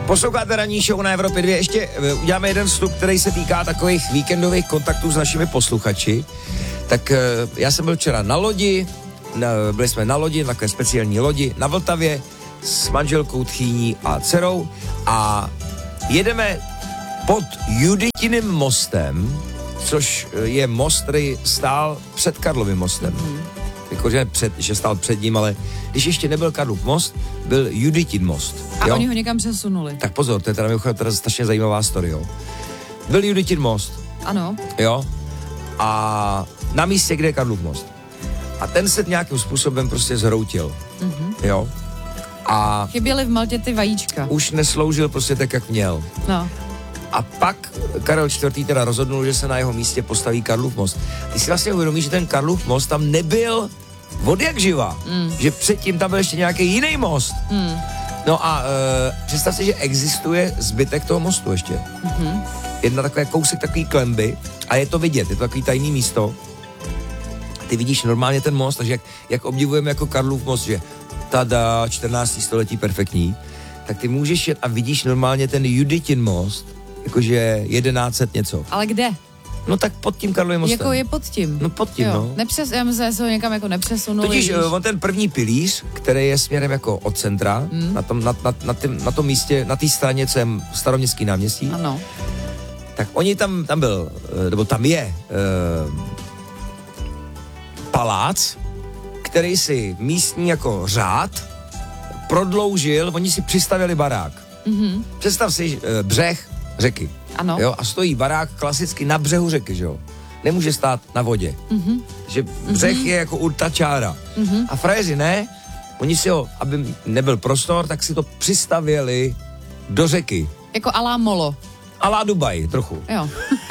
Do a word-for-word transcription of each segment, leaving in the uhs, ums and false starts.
Posloucháte ranní show na Evropě dvě. Ještě uděláme jeden vstup, který se týká takových víkendových kontaktů s našimi posluchači. Tak já jsem byl včera na lodi, byli jsme na lodi, na takové speciální lodi na Vltavě s manželkou, tchýní a dcerou a jedeme pod Juditiným mostem, což je most, který stál před Karlovým mostem. Mm. Jakože před, že stál před ním, ale když ještě nebyl Karlův most, byl Juditin most. A jo? oni ho někam přesunuli. Tak pozor, to je teda mimochodem teda strašně zajímavá story, jo. Byl Juditin most. Ano. Jo. A na místě, kde je Karlův most. A ten se nějakým způsobem prostě zhroutil. Mm-hmm. Jo. A chyběly v Maltě ty vajíčka. Už nesloužil prostě tak, jak měl. No. A pak Karel čtvrtý teda rozhodnul, že se na jeho místě postaví Karlův most. Ty si vlastně uvědomíš, že ten Karlův most tam nebyl od jak živa. Mm. Že předtím tam byl ještě nějaký jiný most. Mm. No a e, představ si, že existuje zbytek toho mostu ještě. Mm-hmm. Jedna takový kousek takový klemby a je to vidět, je to takový tajný místo. Ty vidíš normálně ten most, takže jak, jak obdivujeme jako Karlův most, že tada, čtrnáctého století perfektní, tak ty můžeš jet a vidíš normálně ten Juditin most, jakože jedenáct set něco. Ale kde? No tak pod tím Karlovým mostem. Jako je pod tím? No pod tím, jo. no. Nepřes, já myslím, že se ho někam jako nepřesunuli. Totiž on ten první pilíř, který je směrem jako od centra, hmm. na tom, na, na, na, tým, na tom místě, na té straně, co je Staroměstský náměstí, ano. Tak oni tam, tam byl, nebo tam je uh, palác, který si místní jako řád prodloužil, oni si přistavili barák. Mm-hmm. Představ si uh, břeh řeky. Ano. Jo, a stojí barák klasicky na břehu řeky, že jo. Nemůže stát na vodě. Mm-hmm. Že břeh mm-hmm. je jako urta čára. Mm-hmm. A frajeři ne, oni si ho, aby nebyl prostor, tak si to přistavěli do řeky. Jako alá molo. Alá Dubaj, trochu. Jo.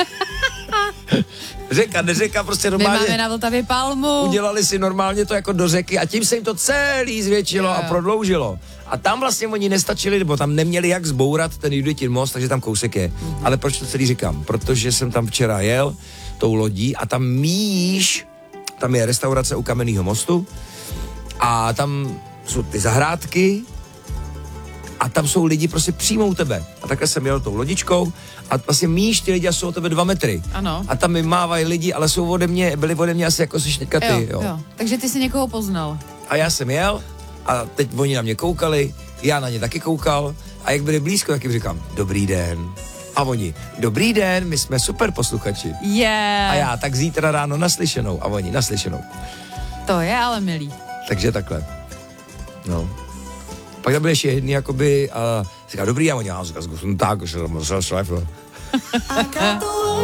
Řeka, neřeka, prostě normálně. My máme na Vltavě palmu. Udělali si normálně to jako do řeky a tím se jim to celý zvětšilo jo, jo. a prodloužilo. A tam vlastně oni nestačili, nebo tam neměli jak zbourat ten Juditin most, takže tam kousek je. Mm-hmm. Ale proč to celý říkám? Protože jsem tam včera jel tou lodí a tam míš, tam je restaurace u Kamenného mostu a tam jsou ty zahrádky a tam jsou lidi prostě přímo u tebe. A takhle jsem jel tou lodičkou a vlastně míš ty lidi a jsou od tebe dva metry. Ano. A tam mi mávají lidi, ale jsou ode mě, byli ode mě asi jako jsi teďka ty. Jo, jo. jo. Takže ty jsi někoho poznal. A já jsem jel a teď oni na mě koukali, já na ně taky koukal a jak byli blízko, tak jim říkám, dobrý den. A oni, dobrý den, my jsme super posluchači. Yeah. A já, tak zítra ráno naslyšenou. A oni, naslyšenou. To je ale milý. Takže takhle. No. Pak tam byl ještě jedný, jakoby, a říká, dobrý, a oni, já říkám, tak, že jsem šéf.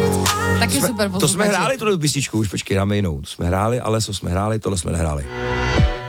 Taky super posluchači. To jsme hráli, tuhle písničku, už počkej, dáme jinou. To jsme hráli, ale co jsme hráli, tohle jsme nehráli.